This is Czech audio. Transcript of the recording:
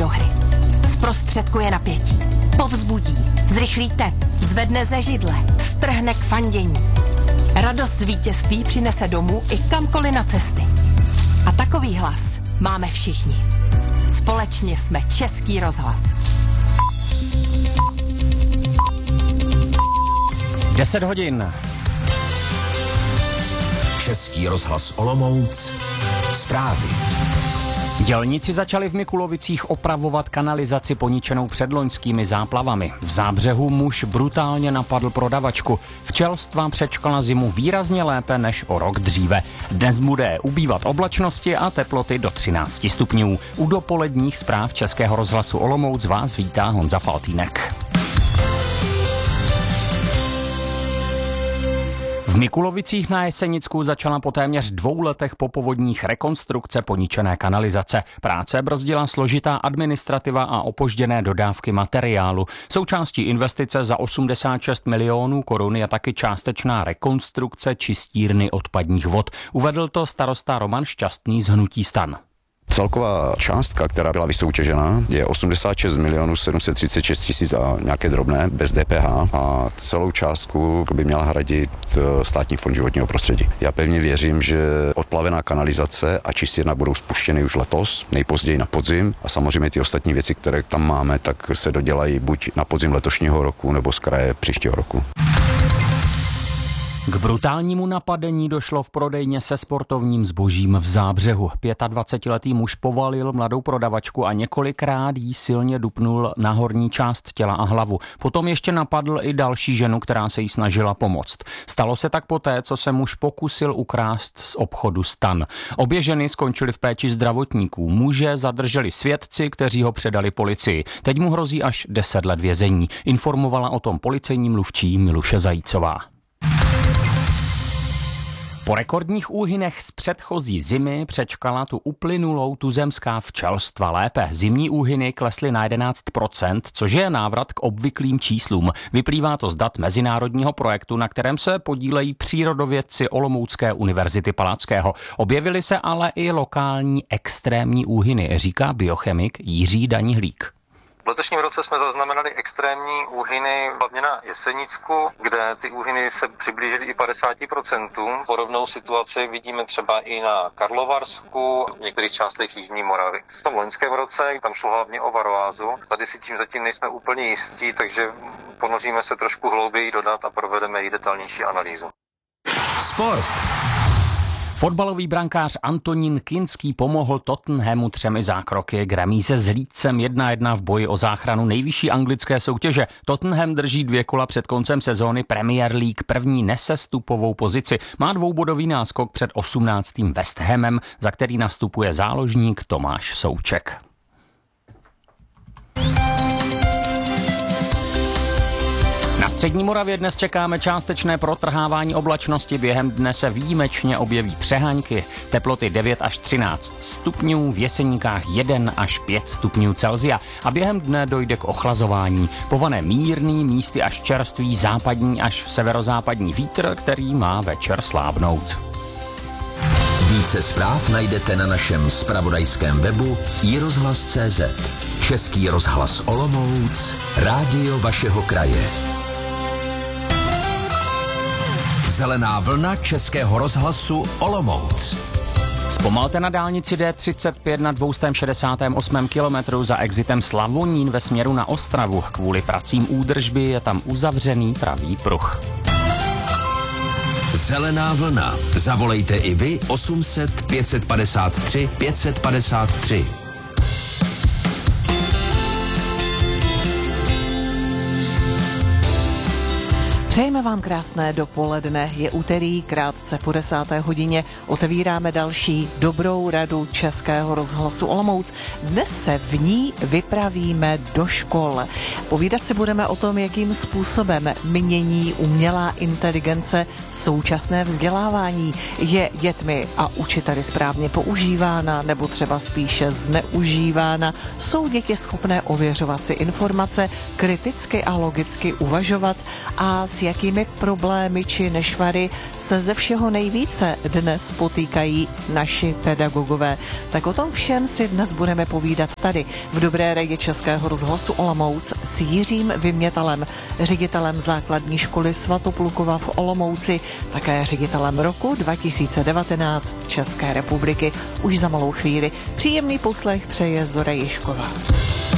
hry. Zprostředkuje napětí, povzbudí, zrychlí tep, zvedne ze židle, strhne k fandění. Radost z vítězství přinese domů i kamkoliv na cesty. A takový hlas máme všichni. Společně jsme Český rozhlas. 10 hodin. Český rozhlas Olomouc. Zprávy. Dělníci začali v Mikulovicích opravovat kanalizaci poničenou předloňskými záplavami. V Zábřehu muž brutálně napadl prodavačku. Včelstva přečkala zimu výrazně lépe než o rok dříve. Dnes bude ubývat oblačnosti a teploty do 13 stupňů. U dopoledních zpráv Českého rozhlasu Olomouc vás vítá Honza Faltýnek. V Mikulovicích na Jesenicku začala po téměř 2 letech po povodních rekonstrukce poničené kanalizace. Práce brzdila složitá administrativa a opožděné dodávky materiálu. Součástí investice za 86 milionů korun je taky částečná rekonstrukce čistírny odpadních vod. Uvedl to starosta Roman Šťastný z hnutí STAN. Celková částka, která byla vysoutěžena, je 86 milionů 736 tisíc a nějaké drobné, bez DPH, a celou částku by měla hradit Státní fond životního prostředí. Já pevně věřím, že odplavená kanalizace a čistírna budou spuštěny už letos, nejpozději na podzim, a samozřejmě ty ostatní věci, které tam máme, tak se dodělají buď na podzim letošního roku nebo z kraje příštího roku. K brutálnímu napadení došlo v prodejně se sportovním zbožím v Zábřehu. 25letý muž povalil mladou prodavačku a několikrát jí silně dupnul na horní část těla a hlavu. Potom ještě napadl i další ženu, která se jí snažila pomoct. Stalo se tak poté, co se muž pokusil ukrást z obchodu STAN. Obě ženy skončily v péči zdravotníků. Muže zadrželi svědci, kteří ho předali policii. Teď mu hrozí až 10 let vězení. Informovala o tom policejní mluvčí Miluše Zajícová. Po rekordních úhynech z předchozí zimy přečkala tu uplynulou tuzemská včelstva lépe. Zimní úhyny klesly na 11%, což je návrat k obvyklým číslům. Vyplývá to z dat mezinárodního projektu, na kterém se podílejí přírodovědci Olomoucké univerzity Palackého. Objevily se ale i lokální extrémní úhyny, říká biochemik Jiří Danihlík. V letošním roce jsme zaznamenali extrémní úhyny hlavně na Jesenicku, kde ty úhyny se přiblížily i 50%. Podobnou situaci vidíme třeba i na Karlovarsku, v některých částech jižní Moravy. V tom loňském roce tam šlo hlavně o varoázu. Tady si tím zatím nejsme úplně jistí, takže ponoříme se trošku hlouběji do dat a provedeme i detailnější analýzu. Sport. Fotbalový brankář Antonín Kinský pomohl Tottenhamu 3 zákroky k remíze s Leedsem 1-1 v boji o záchranu nejvyšší anglické soutěže. Tottenham drží 2 kola před koncem sezóny Premier League první nesestupovou pozici. Má 2bodový náskok před 18. West Hamem, za který nastupuje záložník Tomáš Souček. Na střední Moravě dnes čekáme částečné protrhávání oblačnosti, během dne se výjimečně objeví přeháňky, teploty 9 až 13 stupňů, v Jeseníkách 1 až 5 stupňů Celsia a během dne dojde k ochlazování. Povane mírný, místy až čerstvý západní až severozápadní vítr, který má večer slábnout. Více zpráv najdete na našem zpravodajském webu iRozhlas.cz. Český rozhlas Olomouc, rádio vašeho kraje. Zelená vlna Českého rozhlasu Olomouc. Zpomalte na dálnici D35 na 268. kilometru za exitem Slavonín ve směru na Ostravu. Kvůli pracím údržby je tam uzavřený pravý pruh. Zelená vlna. Zavolejte i vy 800 553 553. Přejeme vám krásné dopoledne. Je úterý, krátce po 10. hodině. Otevíráme další dobrou radu Českého rozhlasu Olomouc. Dnes se v ní vypravíme do škol. Povídat si budeme o tom, jakým způsobem mění umělá inteligence současné vzdělávání. Je dětmi a učiteli správně používána nebo třeba spíše zneužívána? Jsou děti schopné ověřovat si informace, kriticky a logicky uvažovat? A s jakými problémy či nešvary se ze všeho nejvíce dnes potýkají naši pedagogové? Tak o tom všem si dnes budeme povídat tady v Dobré radě Českého rozhlasu Olomouc s Jiřím Vymětalem, ředitelem základní školy Svatoplukova v Olomouci, také ředitelem roku 2019 České republiky. Už za malou chvíli. Příjemný poslech přeje Zora Ježková.